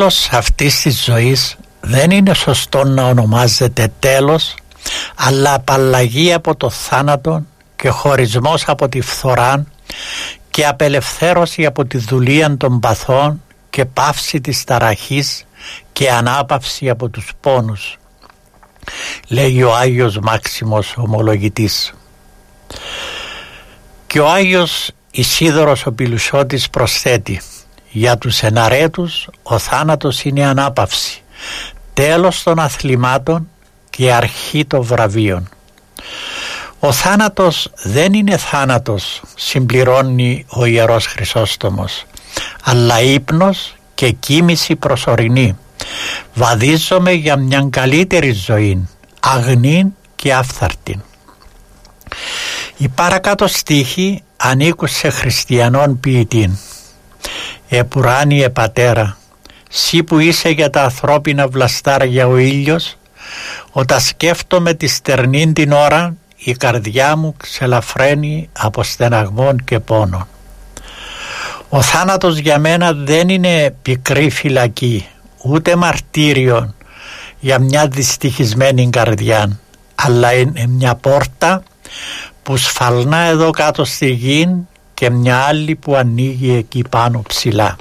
τέλος αυτής της ζωής δεν είναι σωστό να ονομάζεται τέλος, αλλά απαλλαγή από το θάνατο και χωρισμός από τη φθορά και απελευθέρωση από τη δουλεία των παθών και πάυση της ταραχής και ανάπαυση από τους πόνους, λέει ο Άγιος Μάξιμος Ομολογητής. Και ο Άγιος Ισίδωρος ο Πηλουσιώτης προσθέτει: για τους εναρέτους ο θάνατος είναι ανάπαυση, τέλος των αθλημάτων και αρχή των βραβείων. Ο θάνατος δεν είναι θάνατος, συμπληρώνει ο Ιερός Χρυσόστομος, αλλά ύπνος και κοίμηση προσωρινή. Βαδίζομαι για μια καλύτερη ζωή, αγνή και άφθαρτη. Οι παρακάτω στίχοι ανήκουν σε χριστιανών ποιητήν. Επουράνιε πατέρα, σύ που είσαι για τα ανθρώπινα βλαστάρια ο ήλιος, όταν σκέφτομαι τη στερνή την ώρα, η καρδιά μου ξελαφραίνει από στεναγμών και πόνο. Ο θάνατος για μένα δεν είναι πικρή φυλακή, ούτε μαρτύριο για μια δυστυχισμένη καρδιά, αλλά είναι μια πόρτα που σφαλνά εδώ κάτω στη γη και μια άλλη που ανοίγει εκεί πάνω ψηλά.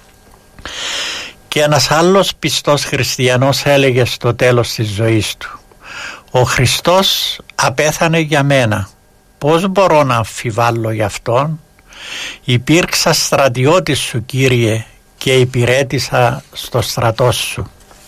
Και ένας άλλος πιστός χριστιανός έλεγε στο τέλος της ζωής του: ο Χριστός απέθανε για μένα, πώς μπορώ να αμφιβάλλω γι' Αυτόν? Υπήρξα στρατιώτης σου, Κύριε, και υπηρέτησα στο στρατό σου.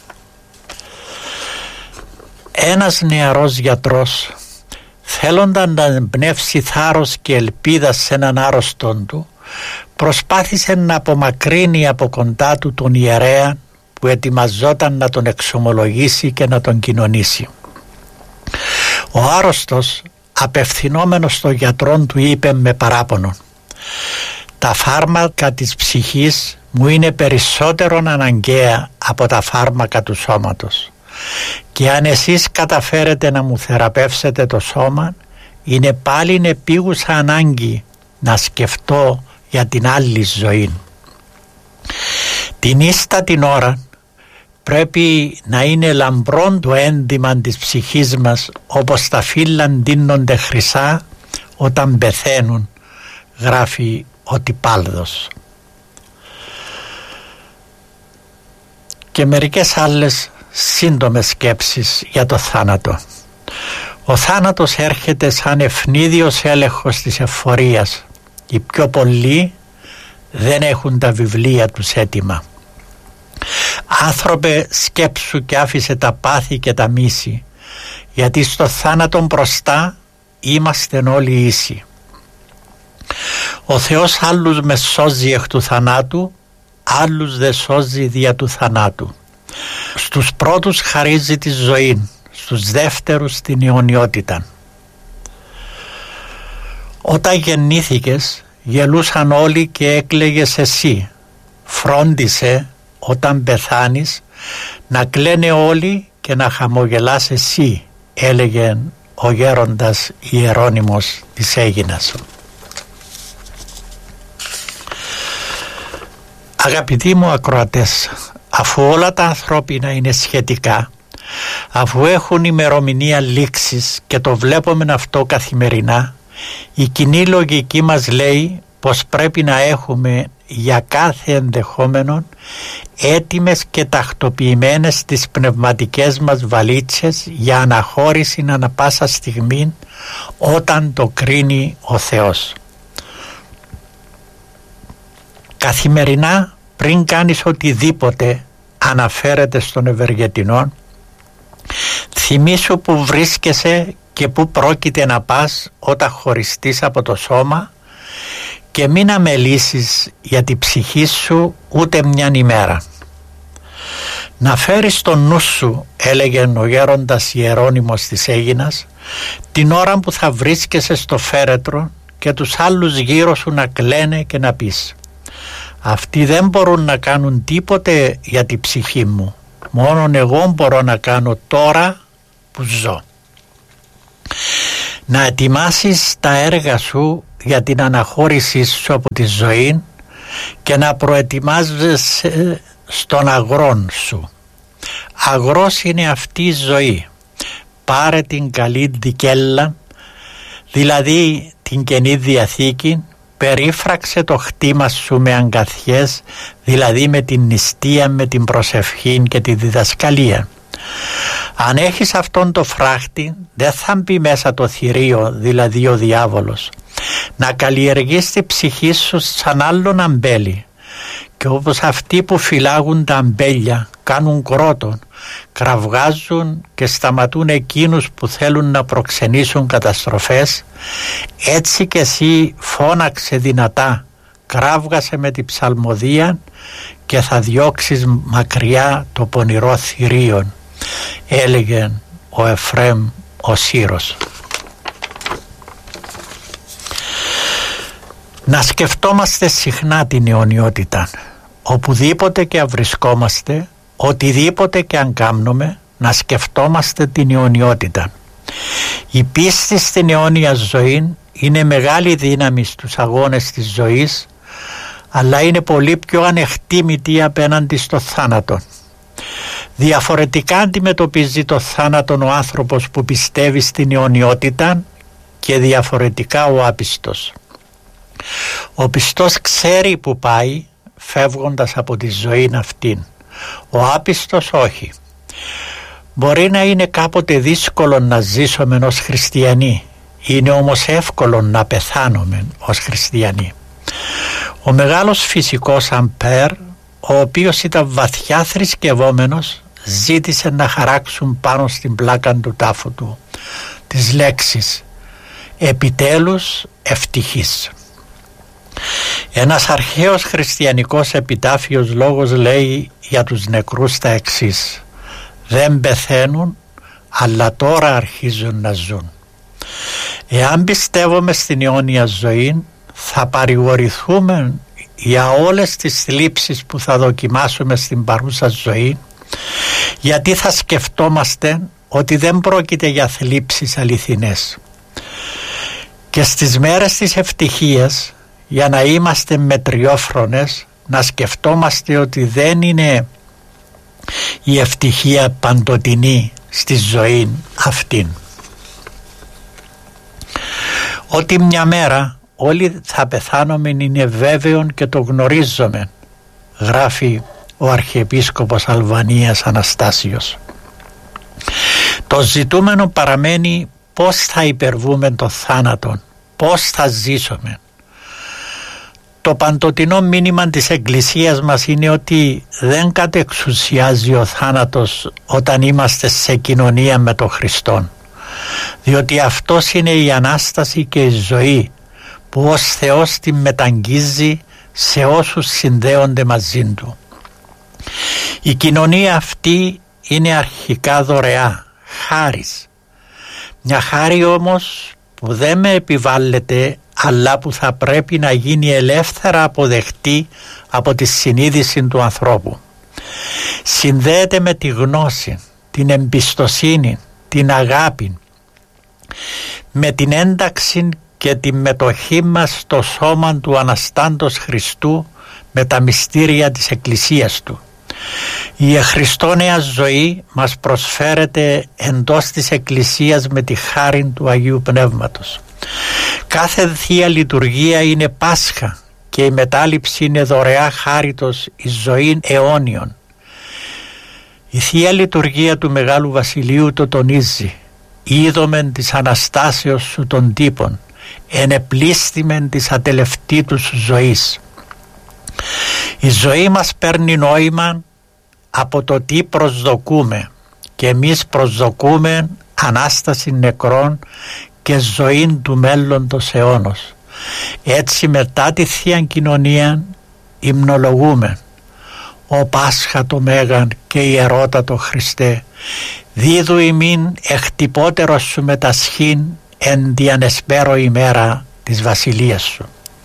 Ένας νεαρός γιατρός, θέλοντας να εμπνεύσει θάρρος και ελπίδα σε έναν άρρωστον του, προσπάθησε να απομακρύνει από κοντά του τον ιερέα που ετοιμαζόταν να τον εξομολογήσει και να τον κοινωνήσει. Ο άρρωστος, απευθυνόμενος στον γιατρόν, του είπε με παράπονο: τα φάρμακα της ψυχής μου είναι περισσότερον αναγκαία από τα φάρμακα του σώματος, και αν εσείς καταφέρετε να μου θεραπεύσετε το σώμα, είναι πάλι επίγουσα ανάγκη να σκεφτώ για την άλλη ζωή. Την ίστα την ώρα πρέπει να είναι λαμπρόν το ένδυμα της ψυχής μας, όπως τα φύλλα ντύνονται χρυσά όταν πεθαίνουν, γράφει ο Τυπάλδος. Και μερικές άλλες σύντομες σκέψεις για το θάνατο. Ο θάνατος έρχεται σαν ευνίδιος έλεγχος της εφορίας. Οι πιο πολλοί δεν έχουν τα βιβλία τους έτοιμα. Άνθρωπε, σκέψου και άφησε τα πάθη και τα μίση, γιατί στο θάνατο μπροστά είμαστε όλοι ίσοι. Ο Θεός άλλους με σώζει εκ του θανάτου, άλλους δε σώζει δια του θανάτου. Στους πρώτους χαρίζει τη ζωή, στους δεύτερους την αιωνιότητα. Όταν γεννήθηκες γελούσαν όλοι και έκλαιγες εσύ. Φρόντισε όταν πεθάνεις να κλαίνε όλοι και να χαμογελάς εσύ, έλεγε ο γέροντας Ιερώνυμος της Αίγινας. Αγαπητοί μου ακροατές, αφού όλα τα ανθρώπινα είναι σχετικά, αφού έχουν ημερομηνία λήξης και το βλέπουμε αυτό καθημερινά, η κοινή λογική μας λέει πως πρέπει να έχουμε για κάθε ενδεχόμενο έτοιμες και τακτοποιημένες τις πνευματικές μας βαλίτσες για αναχώρηση ανα πάσα στιγμή όταν το κρίνει ο Θεός. Καθημερινά, πριν κάνεις οτιδήποτε αναφέρεται στον Ευεργετινό, θυμήσου που βρίσκεσαι και που πρόκειται να πας όταν χωριστείς από το σώμα, και μην αμελήσεις για τη ψυχή σου ούτε μιαν ημέρα. Να φέρεις το νου σου, έλεγε ο γέροντας Ιερώνυμος της Αίγινας, την ώρα που θα βρίσκεσαι στο φέρετρο και τους άλλους γύρω σου να κλαίνε και να πεις: αυτοί δεν μπορούν να κάνουν τίποτε για τη ψυχή μου, μόνον εγώ μπορώ να κάνω τώρα που ζω. Να ετοιμάσεις τα έργα σου για την αναχώρησή σου από τη ζωή και να προετοιμάζεσαι στον αγρόν σου. Αγρός είναι αυτή η ζωή. Πάρε την καλή δικέλα, δηλαδή την Καινή Διαθήκη, περίφραξε το χτήμα σου με αγκαθιές, δηλαδή με την νηστεία, με την προσευχή και τη διδασκαλία. Αν έχεις αυτόν το φράχτη, δεν θα μπει μέσα το θηρίο, δηλαδή ο διάβολος, να καλλιεργείς τη ψυχή σου σαν άλλον αμπέλι. Και όπως αυτοί που φυλάγουν τα αμπέλια κάνουν κρότον, κραυγάζουν και σταματούν εκείνους που θέλουν να προξενήσουν καταστροφές, έτσι και εσύ φώναξε δυνατά, κράβγασε με την ψαλμοδία και θα διώξεις μακριά το πονηρό θηρίον, έλεγε ο Εφραίμ ο Σύρος. Να σκεφτόμαστε συχνά την αιωνιότητα. Οπουδήποτε και αν βρισκόμαστε, οτιδήποτε και αν κάνουμε, να σκεφτόμαστε την αιωνιότητα. Η πίστη στην αιώνια ζωή είναι μεγάλη δύναμη στους αγώνες της ζωής, αλλά είναι πολύ πιο ανεκτήμητη απέναντι στο θάνατο. Διαφορετικά αντιμετωπίζει το θάνατο ο άνθρωπος που πιστεύει στην αιωνιότητα και διαφορετικά ο άπιστος. Ο πιστός ξέρει που πάει φεύγοντας από τη ζωή αυτήν. Ο άπιστος όχι. Μπορεί να είναι κάποτε δύσκολο να ζήσουμε ως χριστιανοί, είναι όμως εύκολο να πεθάνουμε ως χριστιανοί. Ο μεγάλος φυσικός Αμπέρ, ο οποίος ήταν βαθιά θρησκευόμενος, ζήτησε να χαράξουν πάνω στην πλάκα του τάφου του τις λέξεις «Επιτέλους ευτυχής». Ένας αρχαίος χριστιανικός επιτάφιος λόγος λέει για τους νεκρούς τα εξής: δεν πεθαίνουν, αλλά τώρα αρχίζουν να ζουν. Εάν πιστεύουμε στην αιώνια ζωή, θα παρηγορηθούμε για όλες τις θλίψεις που θα δοκιμάσουμε στην παρούσα ζωή, γιατί θα σκεφτόμαστε ότι δεν πρόκειται για θλίψεις αληθινές. Και στις μέρες της ευτυχίας, για να είμαστε μετριόφρονες, να σκεφτόμαστε ότι δεν είναι η ευτυχία παντοτινή στη ζωή αυτήν. Ότι μια μέρα όλοι θα πεθάνουμε είναι βέβαιο και το γνωρίζουμε, γράφει ο Αρχιεπίσκοπος Αλβανίας Αναστάσιος. Το ζητούμενο παραμένει πώς θα υπερβούμε το θάνατο, πώς θα ζήσουμε. Το παντοτινό μήνυμα της Εκκλησίας μας είναι ότι δεν κατεξουσιάζει ο θάνατος όταν είμαστε σε κοινωνία με τον Χριστό, διότι αυτός είναι η Ανάσταση και η ζωή που ως Θεός την μεταγγίζει σε όσους συνδέονται μαζί Του. Η κοινωνία αυτή είναι αρχικά δωρεά, χάρις. Μια χάρη όμως που δεν με επιβάλλεται, αλλά που θα πρέπει να γίνει ελεύθερα αποδεκτή από τη συνείδηση του ανθρώπου. Συνδέεται με τη γνώση, την εμπιστοσύνη, την αγάπη, με την ένταξη και τη μετοχή μας στο σώμα του Αναστάντος Χριστού, με τα μυστήρια της Εκκλησίας Του. Η εχριστόνεα ζωή μας προσφέρεται εντός της Εκκλησίας με τη χάρη του Αγίου Πνεύματος. Κάθε Θεία Λειτουργία είναι Πάσχα και η μετάληψη είναι δωρεά χάριτος εις ζωή αιώνιον. Η Θεία Λειτουργία του Μεγάλου Βασιλείου το τονίζει: είδομεν της Αναστάσεως σου των τύπων, ενεπλίστημεν της ατελευτήτους ζωής. Η ζωή μας παίρνει νόημα από το τι προσδοκούμε, και εμείς προσδοκούμε Ανάσταση νεκρών και ζωή του μέλλοντος αιώνος. Έτσι μετά τη Θεία Κοινωνία υμνολογούμε: «Ο Πάσχα το Μέγαν και ιερότατο Χριστέ, δίδου ημίν εκτυπώτερος σου μετασχήν εν διανεσπέρο ημέρα της βασιλείας σου».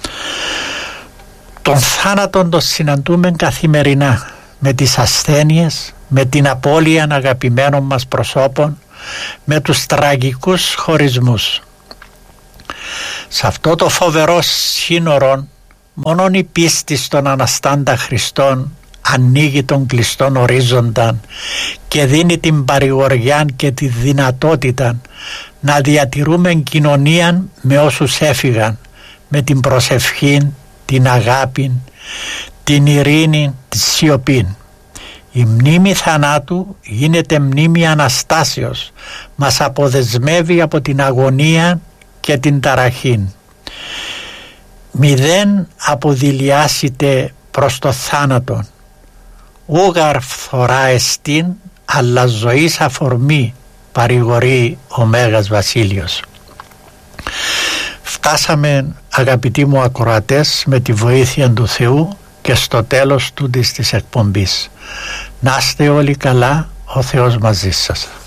Τον θάνατον το συναντούμε καθημερινά, με τις ασθένειες, με την απώλεια αγαπημένων μας προσώπων, με τους τραγικούς χωρισμούς. Σε αυτό το φοβερό σύνορο μόνον η πίστη στον Αναστάντα Χριστόν ανοίγει τον κλειστόν ορίζοντα και δίνει την παρηγοριά και τη δυνατότητα να διατηρούμε κοινωνία με όσους έφυγαν, με την προσευχή, την αγάπη, την ειρήνη, τη σιωπή. Η μνήμη θανάτου γίνεται μνήμη Αναστάσεως, μας αποδεσμεύει από την αγωνία και την ταραχή. Μηδέν αποδηλιάσετε προς το θάνατον, ούγαρ φθορά εστίν, αλλά ζωής αφορμή, παρηγορεί ο Μέγας Βασίλειος. Φτάσαμε, αγαπητοί μου ακροατές, με τη βοήθεια του Θεού και στο τέλος τούτης της εκπομπής. Να είστε όλοι καλά, ο Θεός μαζί σας.